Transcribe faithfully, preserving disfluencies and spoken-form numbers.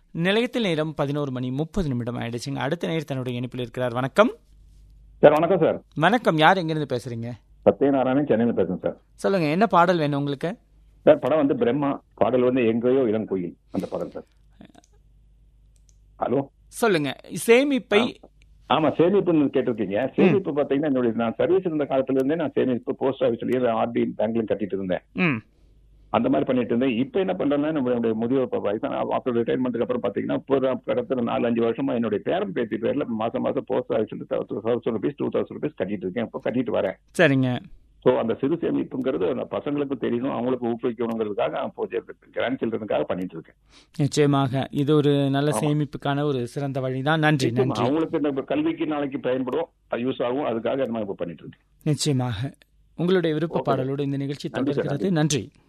நிலையத்தில் நேரம் பதினோரு மணி முப்பது நிமிடம் ஆயிடுச்சுங்க. அடுத்த நேர் தன்னுடைய இணைப்பில் இருக்கிறார். வணக்கம் சார். வணக்கம் சார். வணக்கம். யார் எங்கிருந்து பேசுறீங்க? சத்யநாராயணன், சென்னையில் பேசுறேன் சார். சொல்லுங்க, என்ன பாடல் வேணும் உங்களுக்கு? சார், படம் வந்து பிரம்மா, பாடல் வந்து எங்கேயோ இளங்கோயில், அந்த பாடல் சார். ஹலோ, சொல்லுங்க. சேமிப்பை ஆமா, சேமிப்புன்னு கேட்டிருக்கீங்க. சேமிப்பு பாத்தீங்கன்னா என்னுடைய நான் சர்வீஸ் இருந்த காலத்துல இருந்தே நான் சேமிப்பு போஸ்ட் ஆஃபீஸ்லயும் ஆர்டி பேங்க்லயும் கட்டிட்டு இருந்தேன். அந்த மாதிரி பண்ணிட்டு இருந்தேன். இப்ப என்ன பண்றேன்னா, நம்மளுடைய முதியோர் வயசான ஆஃப்டர் ரிட்டைர்மெண்ட்டுக்கு அப்புறம் பாத்தீங்கன்னா இப்போ கடந்த நாலு அஞ்சு வருஷமா என்னுடைய பேரன் பேத்தி பேர்ல மாசம் மாசம் போஸ்ட் ஆஃபீஸ்ல thousand rupees two thousand rupees கட்டிட்டு இருக்கேன். இப்போ கட்டிட்டு வரேன். சரிங்க. ஸோ அந்த சிறு சேமிப்புங்கிறது பசங்களுக்கு தெரியணும், அவங்களுக்கு ஊக்குவிக்கணுங்கிறதுக்காக கிராண்ட் சில்ட்ரனுக்காக பண்ணிட்டு இருக்கேன். நிச்சயமாக இது ஒரு நல்ல சேமிப்புக்கான ஒரு சிறந்த வழிதான். நன்றி. நன்றி. அவங்களுக்கு நம்ம கல்விக்கு நாளைக்கு பயன்படும், யூஸ் ஆகும், அதுக்காக நம்ம இப்போ பண்ணிட்டு இருக்கேன். நிச்சயமாக உங்களுடைய விருப்ப பாடலோடு இந்த நிகழ்ச்சி தொடர்கிறது. நன்றி.